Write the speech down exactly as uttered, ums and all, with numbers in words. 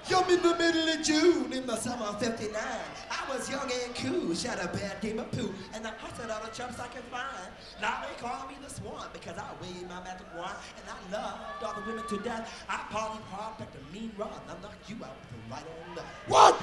Jump in the middle of June in the summer of fifty-nine. I was young and cool, shot a bad demon poo, and I hustled all the chumps I could find. Now they call me the Swan because I waved my magic wand, and I loved all the women to death. I party hard, packed a mean rod, and I knocked you out with a right on the... What?